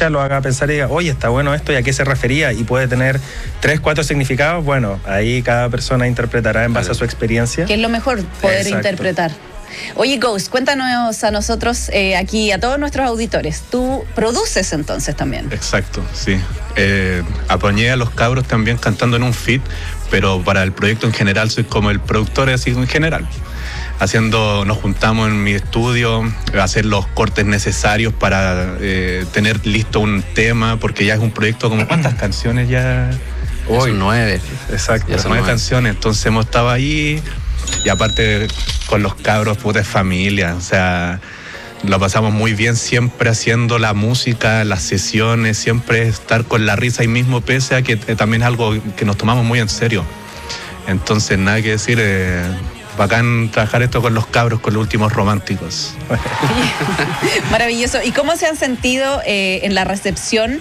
escucha lo haga pensar y diga, oye, está bueno esto, ¿y a qué se refería? Y puede tener 3, 4 significados. Bueno, ahí cada persona interpretará en base a su experiencia. Que es lo mejor, poder interpretar. Oye, Ghost, cuéntanos a nosotros, aquí, a todos nuestros auditores. Tú produces entonces también. Exacto, sí. Apañé a los cabros también cantando en un feat, pero para el proyecto en general soy como el productor así en general. Nos juntamos en mi estudio a hacer los cortes necesarios para tener listo un tema, porque ya es un proyecto como ¿cuántas canciones ya? Hoy 9. Exacto, 9 canciones. Entonces hemos estado ahí y aparte con los cabros, puta familia, o sea, lo pasamos muy bien siempre haciendo la música, las sesiones, siempre estar con la risa ahí mismo, pese a que también es algo que nos tomamos muy en serio. Entonces, nada que decir, bacán trabajar esto con los cabros, con los últimos románticos. Maravilloso. ¿Y cómo se han sentido en la recepción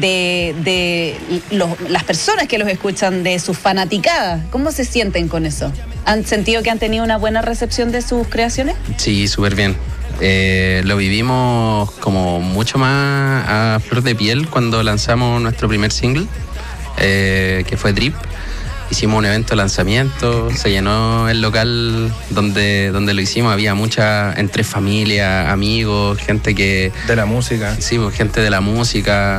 de las personas que los escuchan, de sus fanaticadas? ¿Cómo se sienten con eso? ¿Han sentido que han tenido una buena recepción de sus creaciones? Sí, súper bien. Lo vivimos como mucho más a flor de piel cuando lanzamos nuestro primer single, que fue Drip. Hicimos un evento de lanzamiento, se llenó el local donde lo hicimos, había mucha, entre familia, amigos, gente que... De la música. Sí, pues, gente de la música.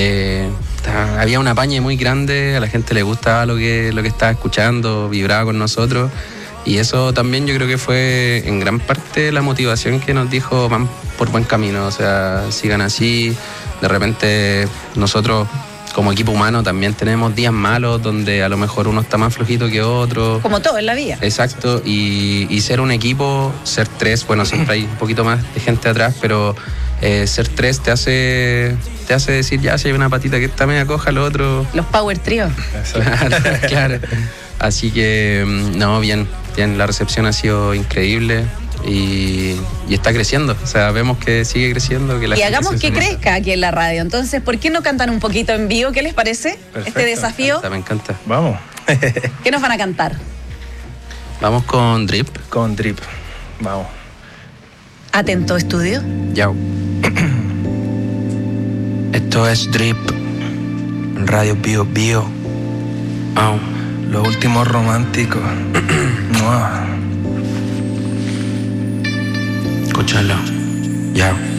Había una paña muy grande, a la gente le gustaba lo que estaba escuchando, vibraba con nosotros. Y eso también yo creo que fue en gran parte la motivación que nos dijo, van por buen camino, o sea, sigan así. De repente nosotros como equipo humano también tenemos días malos donde a lo mejor uno está más flojito que otro. Como todo en la vida. Exacto, y ser un equipo, ser 3, bueno, siempre hay un poquito más de gente atrás, pero ser 3 te hace decir, ya, si hay una patita que está media coja, lo otro... Los Power Trio. Claro. Así que, no, bien, la recepción ha sido increíble. Y está creciendo, o sea, vemos que sigue creciendo. Que y hagamos que crezca aquí en la radio. Entonces, ¿por qué no cantan un poquito en vivo? ¿Qué les parece? Perfecto. Este desafío. Me encanta. Vamos. ¿Qué nos van a cantar? Vamos con Drip. Con Drip, vamos. Atento, estudio. Yao. Esto es Drip, Radio Bio Bio. Los últimos románticos. Escúchalo. Yao.